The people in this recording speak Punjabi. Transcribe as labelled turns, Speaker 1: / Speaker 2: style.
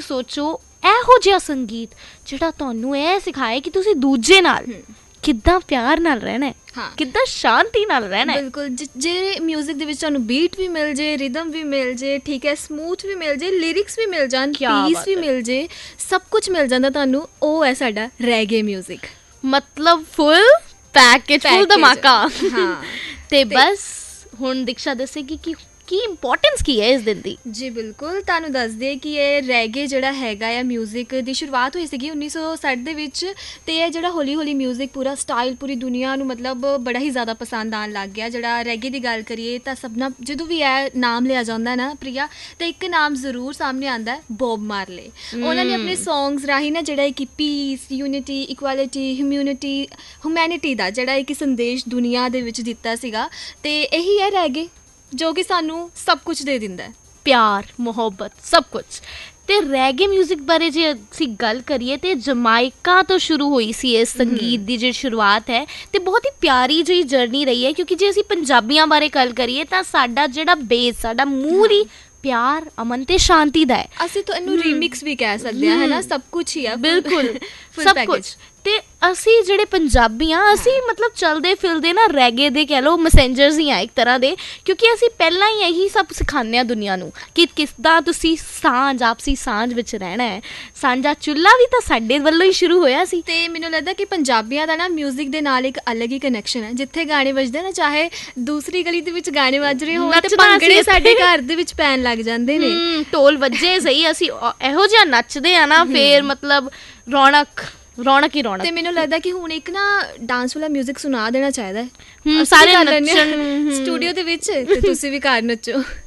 Speaker 1: ਸੋਚੋ ਇਹੋ ਜਿਹਾ ਸੰਗੀਤ ਜਿਹੜਾ ਤੁਹਾਨੂੰ ਇਹ ਸਿਖਾਏ ਕਿ ਤੁਸੀਂ ਦੂਜੇ ਨਾਲ ਕਿੱਦਾਂ ਪਿਆਰ ਨਾਲ ਰਹਿਣਾ, ਕਿੱਦਾਂ ਸ਼ਾਂਤੀ ਨਾਲ ਰਹਿਣਾ।
Speaker 2: ਬਿਲਕੁਲ, ਜੇ ਮਿਊਜ਼ਿਕ ਦੇ ਵਿੱਚ ਤੁਹਾਨੂੰ ਬੀਟ ਵੀ ਮਿਲ ਜੇ, ਰਿਦਮ ਵੀ ਮਿਲ ਜੇ, ਠੀਕ ਹੈ, ਸਮੂਥ ਵੀ ਮਿਲ ਜੇ, ਲਿਰਿਕਸ ਵੀ ਮਿਲ ਜਾਣ, ਪੀਸ ਵੀ ਮਿਲ ਜੇ, ਸਭ ਕੁਛ ਮਿਲ ਜਾਂਦਾ ਤੁਹਾਨੂੰ, ਉਹ ਹੈ ਸਾਡਾ ਰੈਗੇ ਮਿਊਜ਼ਿਕ।
Speaker 1: ਮਤਲਬ ਫੁੱਲ ਪੈਕੇਜ, ਫੁੱਲ ਧਮਾਕਾ। ਹਾਂ ਤੇ ਬਸ ਹੁਣ ਦੀਕਸ਼ਾ ਦੱਸੇਗੀ ਕਿ ਕੀ ਇੰਪੋਰਟੈਂਸ ਕੀ ਹੈ ਇਸ ਦਿਨ ਦੀ।
Speaker 2: ਜੀ ਬਿਲਕੁਲ, ਤੁਹਾਨੂੰ ਦੱਸ ਦਈਏ ਕਿ ਇਹ ਰੈਗੇ ਜਿਹੜਾ ਹੈਗਾ ਆ ਮਿਊਜ਼ਿਕ ਦੀ ਸ਼ੁਰੂਆਤ ਹੋਈ ਸੀਗੀ 1960 ਦੇ ਵਿੱਚ, ਅਤੇ ਇਹ ਜਿਹੜਾ ਹੌਲੀ ਹੌਲੀ ਮਿਊਜ਼ਿਕ ਪੂਰਾ ਸਟਾਈਲ ਪੂਰੀ ਦੁਨੀਆ ਨੂੰ ਮਤਲਬ ਬੜਾ ਹੀ ਜ਼ਿਆਦਾ ਪਸੰਦ ਆਉਣ ਲੱਗ ਗਿਆ। ਜਿਹੜਾ ਰੈਗੇ ਦੀ ਗੱਲ ਕਰੀਏ ਤਾਂ ਸਭਨਾ ਜਦੋਂ ਵੀ ਇਹ ਨਾਮ ਲਿਆ ਜਾਂਦਾ ਨਾ ਪ੍ਰਿਆ, ਤਾਂ ਇੱਕ ਨਾਮ ਜ਼ਰੂਰ ਸਾਹਮਣੇ ਆਉਂਦਾ, ਬੌਬ ਮਾਰਲੇ। ਉਹਨਾਂ ਨੇ ਆਪਣੇ ਸੌਂਗਸ ਰਾਹੀਂ ਨਾ ਜਿਹੜਾ ਕਿ ਪੀਸ, ਯੂਨਿਟੀ, ਇਕੁਐਲਿਟੀ, ਹਿਊਮੈਨਿਟੀ ਦਾ ਜਿਹੜਾ ਇੱਕ ਸੰਦੇਸ਼ ਦੁਨੀਆ ਦੇ ਵਿੱਚ ਦਿੱਤਾ ਸੀਗਾ, ਅਤੇ ਇਹੀ ਹੈ ਰੈਗੇ ਜੋ ਕਿ ਸਾਨੂੰ ਸਭ ਕੁਛ ਦੇ ਦਿੰਦਾ,
Speaker 1: ਪਿਆਰ, ਮੁਹੱਬਤ, ਸਭ ਕੁਛ। ਅਤੇ ਰੈਗੇ ਮਿਊਜ਼ਿਕ ਬਾਰੇ ਜੇ ਅਸੀਂ ਗੱਲ ਕਰੀਏ ਤਾਂ ਜਮਾਇਕਾ ਤੋਂ ਸ਼ੁਰੂ ਹੋਈ ਸੀ ਇਸ ਸੰਗੀਤ ਦੀ ਜਿਹੜੀ ਸ਼ੁਰੂਆਤ ਹੈ, ਅਤੇ ਬਹੁਤ ਹੀ ਪਿਆਰੀ ਜਿਹੀ ਜਰਨੀ ਰਹੀ ਹੈ। ਕਿਉਂਕਿ ਜੇ ਅਸੀਂ ਪੰਜਾਬੀਆਂ ਬਾਰੇ ਗੱਲ ਕਰੀਏ ਤਾਂ ਸਾਡਾ ਜਿਹੜਾ ਬੇਸ, ਸਾਡਾ ਮੂਲ ਹੀ ਪਿਆਰ, ਅਮਨ ਤੇ ਸ਼ਾਂਤੀ ਦਾ ਹੈ।
Speaker 2: ਅਸੀਂ ਤਾਂ ਇਹਨੂੰ ਰੀਮਿਕਸ ਵੀ ਕਹਿ ਸਕਦੇ ਹਾਂ, ਹੈ ਨਾ, ਸਭ ਕੁਛ ਹੀ ਆ।
Speaker 1: ਬਿਲਕੁਲ ਸਭ ਕੁਛ। ਅਤੇ ਅਸੀਂ ਜਿਹੜੇ ਪੰਜਾਬੀ ਹਾਂ, ਅਸੀਂ ਮਤਲਬ ਚਲਦੇ ਫਿਰਦੇ ਨਾ ਰੈਗੇ ਦੇ ਕਹਿ ਲਓ ਮੈਸੇਂਜਰਸ ਹੀ ਹਾਂ ਇੱਕ ਤਰ੍ਹਾਂ ਦੇ, ਕਿਉਂਕਿ ਅਸੀਂ ਪਹਿਲਾਂ ਹੀ ਇਹੀ ਸਭ ਸਿਖਾਉਂਦੇ ਹਾਂ ਦੁਨੀਆ ਨੂੰ ਕਿ ਕਿੱਦਾਂ ਤੁਸੀਂ ਸਾਂਝ, ਆਪਸੀ ਸਾਂਝ ਵਿੱਚ ਰਹਿਣਾ ਹੈ। ਸਾਂਝਾ ਚੁੱਲ੍ਹਾ ਵੀ ਤਾਂ ਸਾਡੇ ਵੱਲੋਂ ਹੀ ਸ਼ੁਰੂ ਹੋਇਆ ਸੀ।
Speaker 2: ਅਤੇ ਮੈਨੂੰ ਲੱਗਦਾ ਕਿ ਪੰਜਾਬੀਆਂ ਦਾ ਨਾ ਮਿਊਜ਼ਿਕ ਦੇ ਨਾਲ ਇੱਕ ਅਲੱਗ ਹੀ ਕਨੈਕਸ਼ਨ ਹੈ। ਜਿੱਥੇ ਗਾਣੇ ਵੱਜਦੇ ਨਾ, ਚਾਹੇ ਦੂਸਰੀ ਗਲੀ ਦੇ ਵਿੱਚ ਗਾਣੇ ਵੱਜ ਰਹੇ ਹੋਣ, ਤੇ ਭੰਗੜੇ ਸਾਡੇ ਘਰ ਦੇ ਵਿੱਚ ਪੈਣ ਲੱਗ ਜਾਂਦੇ ਨੇ,
Speaker 1: ਢੋਲ ਵੱਜੇ ਸਹੀ, ਅਸੀਂ ਇਹੋ ਜਿਹਾ ਨੱਚਦੇ ਹਾਂ ਨਾ, ਫਿਰ ਮਤਲਬ ਰੌਣਕ ਹੀ ਰੌਣਕ।
Speaker 2: ਤੇ ਮੈਨੂੰ ਲੱਗਦਾ ਕਿ ਹੁਣ ਇੱਕ ਨਾ ਡਾਂਸ ਵਾਲਾ ਮਿਊਜ਼ਿਕ ਸੁਣਾ ਦੇਣਾ ਚਾਹੀਦਾ ਹੈ,
Speaker 1: ਸਾਰੇ ਨੱਚਣ
Speaker 2: ਸਟੂਡੀਓ ਦੇ ਵਿੱਚ, ਤੇ ਤੁਸੀਂ ਵੀ ਘਰ ਨੱਚੋ।